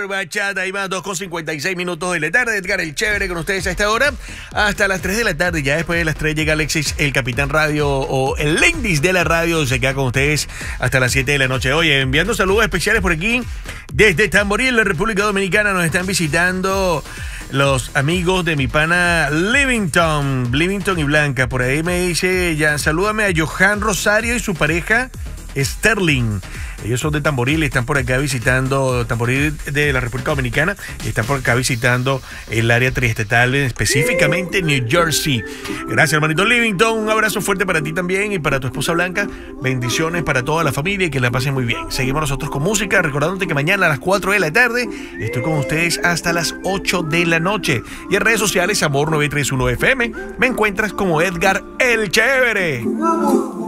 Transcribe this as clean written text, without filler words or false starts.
Bachata, y más 2:56 de la tarde. Edgar el Chévere con ustedes a esta hora hasta las 3 de la tarde. Ya después de las 3 llega Alexis, el Capitán Radio, o el Lendis de la radio. Se queda con ustedes hasta las 7 de la noche. Oye, enviando saludos especiales por aquí desde Tamboril, la República Dominicana. Nos están visitando los amigos de mi pana Livington y Blanca. Por ahí me dice, ya salúdame a Johan Rosario y su pareja Sterling. Ellos son de Tamboril, están por acá visitando Tamboril de la República Dominicana, y están por acá visitando el área triestatal, específicamente New Jersey. Gracias, hermanito Livington. Un abrazo fuerte para ti también y para tu esposa Blanca. Bendiciones para toda la familia y que la pasen muy bien. Seguimos nosotros con música, recordándote que mañana a las 4 de la tarde estoy con ustedes hasta las 8 de la noche. Y en redes sociales, Amor 931 FM, me encuentras como Edgar el Chévere.